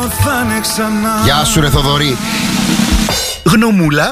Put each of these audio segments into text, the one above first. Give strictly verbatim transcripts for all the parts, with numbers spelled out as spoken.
θα είναι ξανά. Γεια σου ρε Θοδωρή. Γνωμούλα.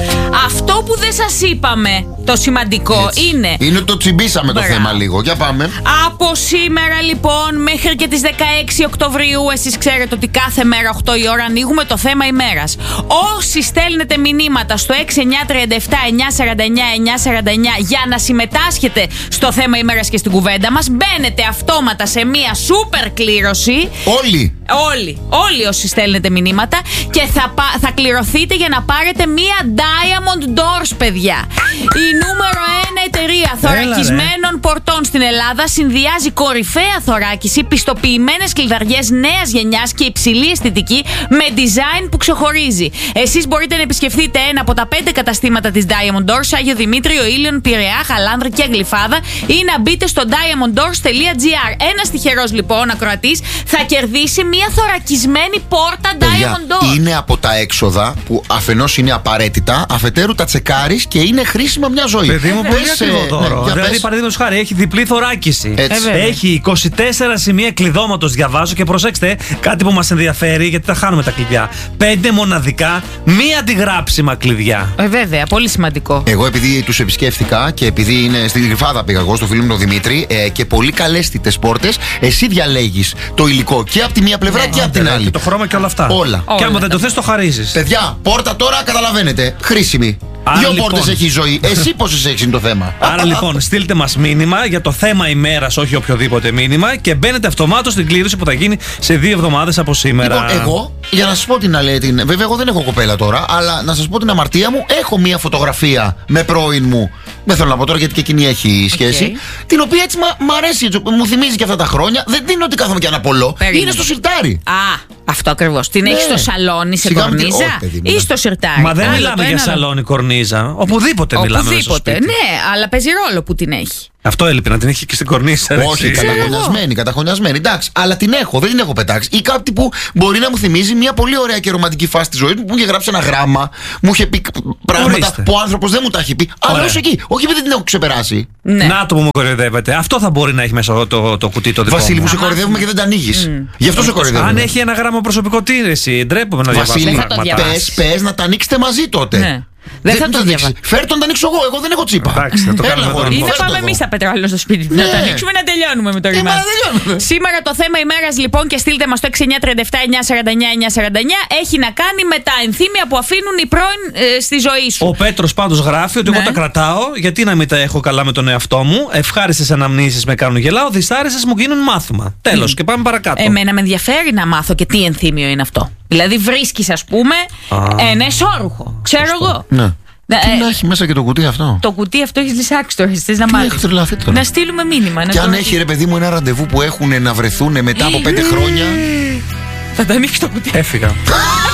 Αυτό που δεν σας είπαμε, το σημαντικό Έτσι. είναι. Είναι το τσιμπήσαμε το Μπράβο. θέμα λίγο. Για πάμε. Από σήμερα λοιπόν μέχρι και τις δεκαέξι Οκτωβρίου, εσείς ξέρετε ότι κάθε μέρα οκτώ η ώρα ανοίγουμε το θέμα ημέρας. Όσοι στέλνετε μηνύματα στο έξι εννιά τρία επτά εννιά σαράντα εννιά εννιά σαράντα εννιά για να συμμετάσχετε στο θέμα ημέρας και στην κουβέντα μας, μπαίνετε αυτόματα σε μία σούπερ κλήρωση. Όλοι. Όλοι, όλοι όσοι στέλνετε μηνύματα και θα, πα, θα κληρωθείτε για να πάρετε μία Diamond Doors, παιδιά. Η νούμερο ένα εταιρεία θωρακισμένων πορτών στην Ελλάδα συνδυάζει κορυφαία θωράκιση, πιστοποιημένες κλειδαριές νέας γενιάς και υψηλή αισθητική με design που ξεχωρίζει. Εσείς μπορείτε να επισκεφτείτε ένα από τα πέντε καταστήματα της Diamond Doors, Άγιο Δημήτριο, Ήλιον, Πειραιά, Χαλάνδρη και Γλυφάδα, ή να μπείτε στο diamond doors τελεία gr. Ένας τυχερός λοιπόν ακροατής θα κερδίσει μία θωρακισμένη πόρτα Diamond Doors. Είναι από τα έξοδα που αφενός είναι απαραίτητα, αφετέρου τα τσεκάρεις και είναι χρήσιμα μια ζωή. Παιδί μου, πολύ Πες, ακριβό ε, δώρο. ναι, Δηλαδή, παραδείγματος χάρη, έχει διπλή θωράκιση. Έτσι. Ε, Έχει είκοσι τέσσερα σημεία κλειδώματος, διαβάζω, και προσέξτε, κάτι που μας ενδιαφέρει, γιατί τα χάνουμε τα κλειδιά. Πέντε μοναδικά, μη αντιγράψιμα κλειδιά. Ε, βέβαια, πολύ σημαντικό. Εγώ επειδή τους επισκέφθηκα και επειδή είναι στην Γλυφάδα πήγα εγώ, στο φίλο μου τον Δημήτρη, ε, και πολύ καλέσθητες πόρτες, εσύ διαλέγεις το υλικό και από τη μία πλευρά και από την άλλη. Και το χρώμα και όλα αυτά. Όλα. Και άμα Όλα. δεν το θες, το χαρίζεις. Παιδιά, πόρτα τώρα καταλαβαίνετε. Χρήσιμη. Άρα, Δύο λοιπόν. πόρτες έχει η ζωή. Εσύ πόσες έχεις είναι το θέμα. Άρα λοιπόν, στείλτε μας μήνυμα για το θέμα ημέρας, όχι οποιοδήποτε μήνυμα, και μπαίνετε αυτομάτως στην κλήρωση που θα γίνει σε δύο εβδομάδες από σήμερα. Λοιπόν, εγώ, για να σας πω την αλήθεια, την... βέβαια, εγώ δεν έχω κοπέλα τώρα, αλλά να σας πω την αμαρτία μου, έχω μία φωτογραφία με πρώην μου. Δεν θέλω να πω τώρα γιατί και εκείνη έχει σχέση. Okay. Την οποία έτσι μ' αρέσει, έτσι, μου θυμίζει και αυτά τα χρόνια. Δεν είναι ότι κάθομαι και ένα πολλό. Περίμενε. Είναι στο σιρτάρι. Α, αυτό ακριβώς. Την Ναι. έχει στο σαλόνι σε Σιγά μην την- κορνίζα Όχι, παιδί μου, ή ναι. στο σιρτάρι? Μα δεν Άλλο μιλάμε το για ένα, άλλο- σαλόνι κορνίζα. Οπουδήποτε μιλάμε μέσα στο Οπουδήποτε, σπίτι. ναι, αλλά παίζει ρόλο που την έχει. Αυτό έλειπε, να την έχει και στην κορνίζα. ρε, Όχι, εσύ. καταχωνιασμένη, καταχωνιασμένη. Εντάξει, αλλά την έχω, δεν την έχω πετάξει. Ή κάτι που μπορεί να μου θυμίζει μια πολύ ωραία και ρομαντική φάση τη ζωή μου που μου είχε γράψει ένα γράμμα, μου είχε πει πράγματα Ορίστε. που ο άνθρωπος δεν μου τα έχει πει. Αλλά Ωραία. ως εκεί, όχι επειδή την έχω ξεπεράσει. Ναι. Να το που μου κοροϊδεύετε. Αυτό θα μπορεί να έχει μέσα το, το κουτί το δικό Βασίλη, μου μου. σε κοροϊδεύουμε και δεν τα ανοίγει. Γι' αυτό σε κοροϊδεύουμε. Αν έχει ένα γράμμα προσωπικό, τι είναι εσύ, ντρέπομαι να διαβάσω Βασίλη, Δεν θα το πράγματα. διαβάσεις. πες, πες να τα ανοίξετε μαζί τότε. Ναι. Δεν θα το τα διαβάσω. ανοίξεις. Φέρ' τον να τα ανοίξω εγώ, εγώ δεν έχω τσίπα. Εντάξει, θα το Έλα, κάνουμε αγόρι τώρα. μου, Ή θα φέρ' το πάμε εδώ. εμεί τα πετράλαιο στο σπίτι Ναι. να τα ανοίξουμε, να τελειώνουμε με το Ε, ρημάδι. μα τελειώνουμε. Σήμερα το θέμα ημέρας λοιπόν, και στείλτε μας το έξι εννιά τρία επτά εννιά σαράντα εννιά εννιά σαράντα εννιά, έχει να κάνει με τα ενθύμια που αφήνουν οι πρώην ε, στη ζωή σου. Ο Πέτρος πάντως γράφει ότι Ναι. εγώ τα κρατάω, γιατί να μην τα έχω καλά με τον εαυτό μου. Ευχάριστες αναμνήσεις με κάνουν γελάω, δυσάρεστες μου γίνουν μάθημα. Τέλος, και πάμε παρακάτω. Εμένα με ενδιαφέρει να μάθω και τι ενθύμιο είναι αυτό. Δηλαδή βρίσκεις, ας πούμε, ένα εσώρουχο. Ξέρω εγώ. Ναι. Ε, Τι να έχει μέσα και το κουτί αυτό. Το κουτί αυτό έχει λυσάξει τώρα. Θες να Τι μάθεις. έχω τρελαθεί τώρα. Να στείλουμε μήνυμα. να Και αν το- έχει ρε παιδί μου ένα ραντεβού που έχουν να βρεθούν μετά από πέντε χρόνια. Θα το ανοίξει το κουτί. Έφυγα.